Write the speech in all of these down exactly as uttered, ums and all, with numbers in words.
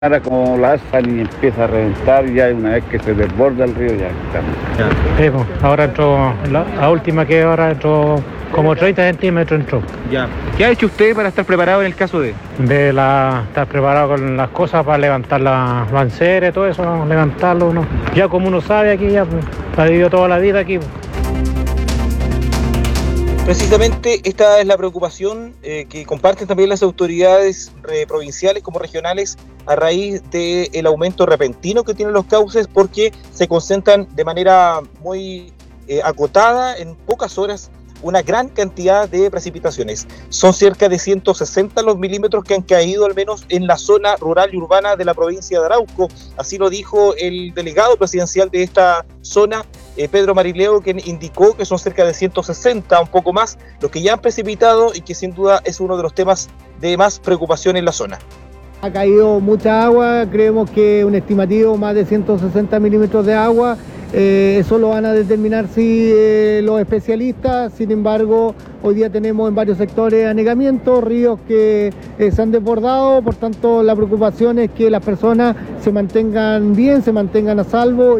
Ahora como la alzan y empieza a reventar, ya una vez que se desborda el río ya estamos. Sí, pues, ahora entró, la, la última que ahora entró como treinta centímetros entró. Ya. ¿Qué ha hecho usted para estar preparado en el caso de? De la, estar preparado con las cosas para levantar la banceres, todo eso, ¿no? Levantarlo, ¿no? Ya como uno sabe aquí, ya pues, ha vivido toda la vida aquí. Pues. Precisamente esta es la preocupación eh, que comparten también las autoridades eh, provinciales como regionales a raíz del aumento repentino que tienen los cauces, porque se concentran de manera muy eh, acotada en pocas horas una gran cantidad de precipitaciones. Son cerca de ciento sesenta los milímetros que han caído al menos en la zona rural y urbana de la provincia de Arauco. Así lo dijo el delegado presidencial de esta zona, eh, Pedro Marileo, quien indicó que son cerca de ciento sesenta, un poco más, los que ya han precipitado y que sin duda es uno de los temas de más preocupación en la zona. Ha caído mucha agua, creemos que un estimativo más de ciento sesenta milímetros de agua. Eh, eso lo van a determinar sí, eh, los especialistas. Sin embargo, hoy día tenemos en varios sectores anegamientos, ríos que eh, se han desbordado, por tanto la preocupación es que las personas se mantengan bien, se mantengan a salvo.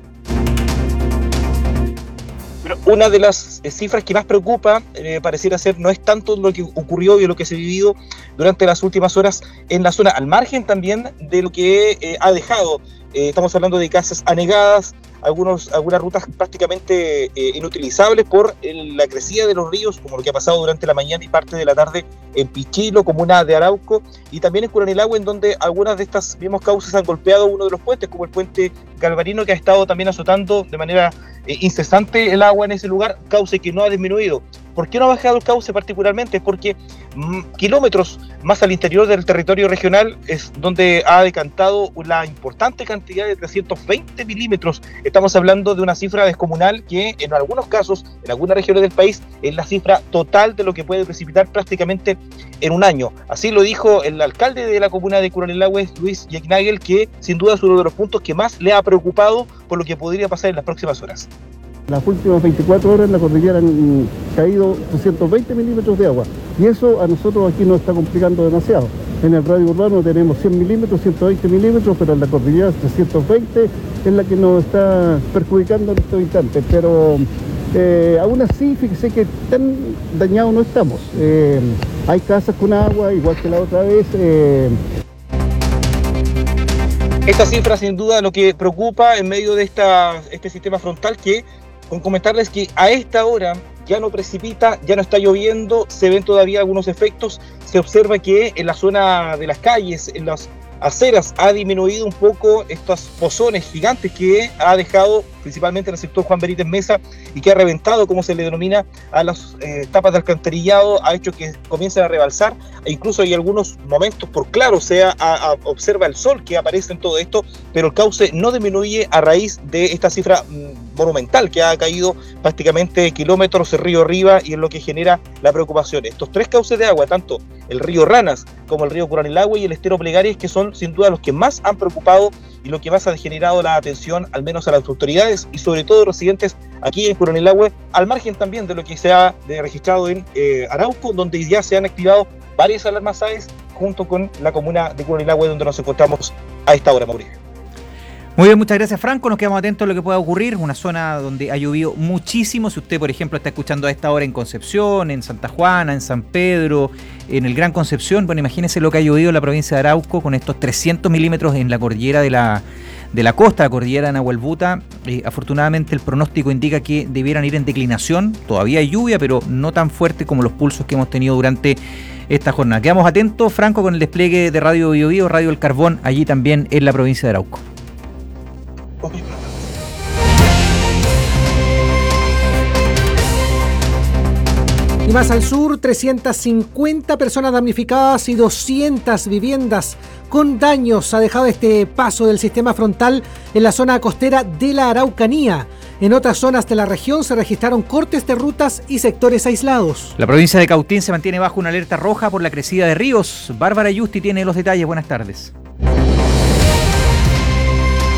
Pero una de las eh, cifras que más preocupa, eh, pareciera ser, no es tanto lo que ocurrió y lo que se ha vivido durante las últimas horas en la zona, al margen también de lo que eh, ha dejado. Eh, estamos hablando de casas anegadas, algunos, algunas rutas prácticamente eh, inutilizables por el, la crecida de los ríos, como lo que ha pasado durante la mañana y parte de la tarde en Pichilo, comuna de Arauco, y también en Curanilahue, en donde algunas de estas mismos cauces han golpeado uno de los puentes, como el puente Galvarino, que ha estado también azotando de manera eh, incesante el agua en ese lugar, cauce que no ha disminuido. ¿Por qué no ha bajado el cauce particularmente? Es porque mm, kilómetros más al interior del territorio regional es donde ha decantado una importante cantidad de trescientos veinte milímetros. Estamos hablando de una cifra descomunal que en algunos casos, en algunas regiones del país, es la cifra total de lo que puede precipitar prácticamente en un año. Así lo dijo el alcalde de la comuna de Curanilahue, Luis Yagnagel, que sin duda es uno de los puntos que más le ha preocupado por lo que podría pasar en las próximas horas. Las últimas veinticuatro horas en la cordillera han caído trescientos veinte milímetros de agua y eso a nosotros aquí nos está complicando demasiado. En el radio urbano tenemos cien milímetros, ciento veinte milímetros, pero en la cordillera trescientos veinte es la que nos está perjudicando en estos instantes. Pero eh, aún así, fíjese que tan dañados no estamos. Eh, hay casas con agua, igual que la otra vez. Eh, Esta cifra sin duda lo que preocupa en medio de esta, este sistema frontal, que con comentarles que a esta hora ya no precipita, ya no está lloviendo, se ven todavía algunos efectos, se observa que en la zona de las calles, en las aceras, ha disminuido un poco estos pozones gigantes que ha dejado principalmente en el sector Juan Benítez Mesa y que ha reventado, como se le denomina, a las eh, tapas de alcantarillado, ha hecho que comiencen a rebalsar, e incluso hay algunos momentos por claro, o sea, a, a, observa el sol que aparece en todo esto, pero el cauce no disminuye a raíz de esta cifra mmm, monumental que ha caído prácticamente kilómetros el río arriba, y es lo que genera la preocupación. Estos tres cauces de agua, tanto el río Ranas como el río Curanilahue y el estero Plegares, que son sin duda los que más han preocupado y lo que más ha generado la atención, al menos a las autoridades y sobre todo residentes aquí en Curanilahue, al margen también de lo que se ha registrado en eh, Arauco, donde ya se han activado varias alarmas A E S junto con la comuna de Curanilahue, donde nos encontramos a esta hora, Mauricio. Muy bien, muchas gracias, Franco. Nos quedamos atentos a lo que pueda ocurrir. Una zona donde ha llovido muchísimo. Si usted, por ejemplo, está escuchando a esta hora en Concepción, en Santa Juana, en San Pedro, en el Gran Concepción, bueno, imagínese lo que ha llovido en la provincia de Arauco con estos trescientos milímetros en la cordillera de la, de la costa, la cordillera de Nahuelbuta. Eh, afortunadamente el pronóstico indica que debieran ir en declinación. Todavía hay lluvia, pero no tan fuerte como los pulsos que hemos tenido durante esta jornada. Quedamos atentos, Franco, con el despliegue de Radio Bio Bio, Radio El Carbón, allí también en la provincia de Arauco. Y más al sur, trescientas cincuenta personas damnificadas y doscientas viviendas con daños ha dejado este paso del sistema frontal en la zona costera de la Araucanía. En otras zonas de la región se registraron cortes de rutas y sectores aislados. La provincia de Cautín se mantiene bajo una alerta roja por la crecida de ríos. Bárbara Yusti tiene los detalles. Buenas tardes.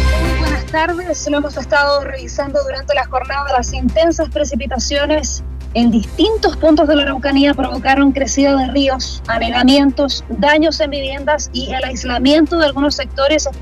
Buenas tardes. Lo hemos estado revisando durante la jornada, las intensas precipitaciones en distintos puntos de la Araucanía provocaron crecida de ríos, anegamientos, daños en viviendas y el aislamiento de algunos sectores,